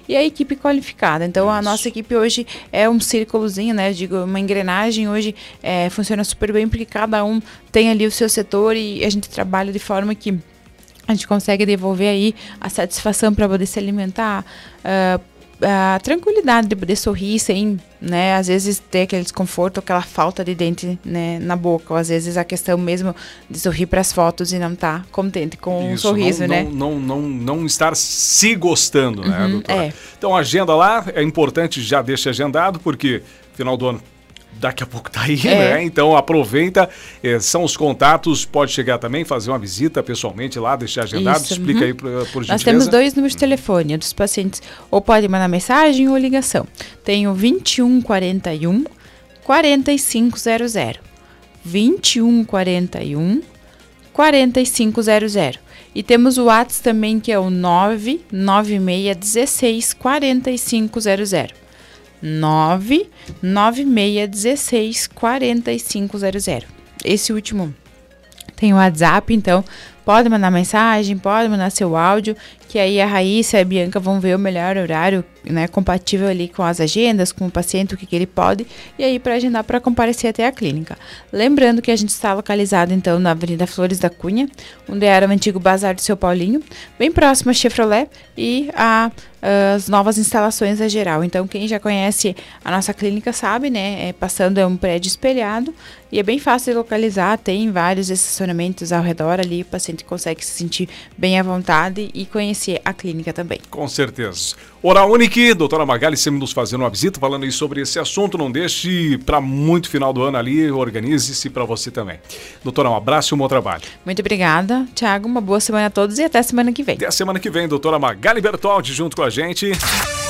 e a equipe qualificada. Então, a nossa equipe hoje é um círculozinho, né? Eu digo, uma engrenagem hoje funciona super bem, porque cada um tem ali o seu setor e a gente trabalha de forma que a gente consegue devolver aí a satisfação para poder se alimentar, a tranquilidade de poder sorrir sem, né, às vezes ter aquele desconforto, aquela falta de dente, né, na boca, ou às vezes a questão mesmo de sorrir para as fotos e não estar contente com o sorriso, né? Não estar se gostando, né, doutora? Então, a agenda lá é importante, já deixa agendado, porque final do ano daqui a pouco tá aí, né? Então aproveita, são os contatos, pode chegar também, fazer uma visita pessoalmente lá, deixar agendado. Isso, explica aí por gentileza. Nós temos 2 números de telefone dos pacientes, ou pode mandar mensagem ou ligação. Tem o 2141 4500, 2141 4500. E temos o WhatsApp também, que é o 99616 4500. 99616 4500. Esse último tem o WhatsApp, então pode mandar mensagem, pode mandar seu áudio, que aí a Raíssa e a Bianca vão ver o melhor horário, né, compatível ali com as agendas, com o paciente, o que ele pode, e aí para agendar para comparecer até a clínica. Lembrando que a gente está localizado, então, na Avenida Flores da Cunha, onde era o antigo Bazar do Seu Paulinho, bem próximo a Chevrolet e as novas instalações da Geral. Então, quem já conhece a nossa clínica sabe, né, passando é um prédio espelhado e é bem fácil de localizar, tem vários estacionamentos ao redor ali, o paciente consegue se sentir bem à vontade e conhecer a clínica também. Com certeza. Oral Unique, doutora Magali, sempre nos fazendo uma visita, falando aí sobre esse assunto, não deixe para muito final do ano ali, organize-se para você também. Doutora, um abraço e um bom trabalho. Muito obrigada, Thiago, uma boa semana a todos e até semana que vem. Até a semana que vem, doutora Magali Bertoldi junto com a gente.